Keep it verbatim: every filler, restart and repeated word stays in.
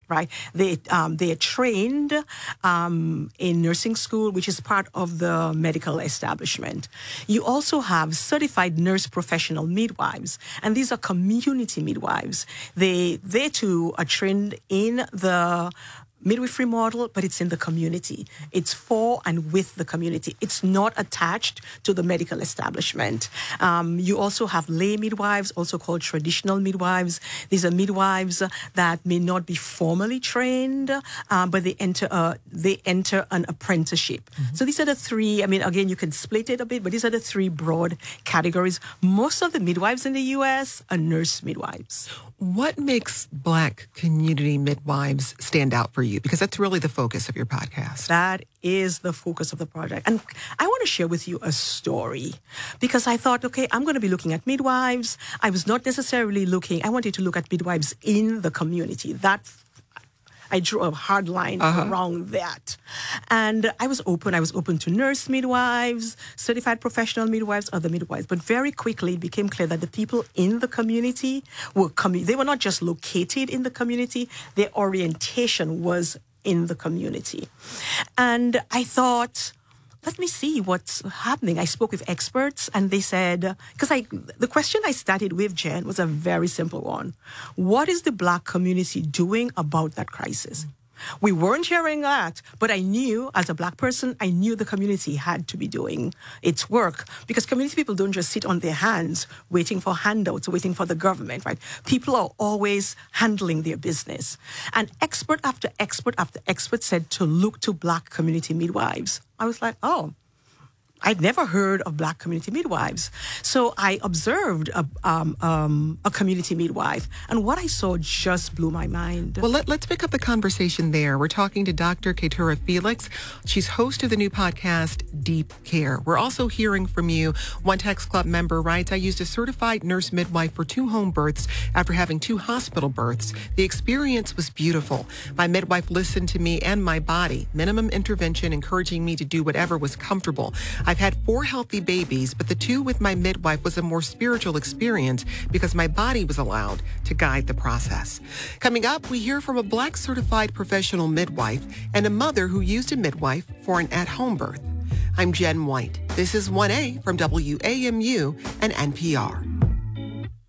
right? They um, they are trained um, in nursing school, which is part of the medical establishment. You also have certified nurse professional midwives, and these are community midwives. They they too are trained in the midwifery model, but it's in the community. It's for and with the community. It's not attached to the medical establishment. Um, you also have lay midwives, also called traditional midwives. These are midwives that may not be formally trained, um, but they enter a, they enter an apprenticeship. Mm-hmm. So these are the three. I mean, again, you can split it a bit, but these are the three broad categories. Most of the midwives in the U S are nurse midwives. What makes Black community midwives stand out for you? Because that's really the focus of your podcast. That is the focus of the project. And I want to share with you a story because I thought, okay, I'm going to be looking at midwives. I was not necessarily looking, I wanted to look at midwives in the community. That I drew a hard line uh-huh. around that. And I was open. I was open to nurse midwives, certified professional midwives, other midwives. But very quickly it became clear that the people in the community were, commu- they were not just located in the community, their orientation was in the community. And I thought, let me see what's happening. I spoke with experts and they said, because I, the question I started with, Jen, was a very simple one. What is the Black community doing about that crisis? We weren't hearing that, but I knew as a Black person, I knew the community had to be doing its work because community people don't just sit on their hands waiting for handouts, waiting for the government, right? People are always handling their business. And expert after expert after expert said to look to Black community midwives. I was like, oh, I'd never heard of Black community midwives. So I observed a, um, um, a community midwife, and what I saw just blew my mind. Well, let, let's pick up the conversation there. We're talking to Doctor Keturah Felix. She's host of the new podcast, Deep Care. We're also hearing from you. One Text Club member writes, I used a certified nurse midwife for two home births after having two hospital births. The experience was beautiful. My midwife listened to me and my body. Minimum intervention, encouraging me to do whatever was comfortable. I've had four healthy babies, but the two with my midwife was a more spiritual experience because my body was allowed to guide the process. Coming up, we hear from a Black certified professional midwife and a mother who used a midwife for an at-home birth. I'm Jen White. This is one A from W A M U and N P R.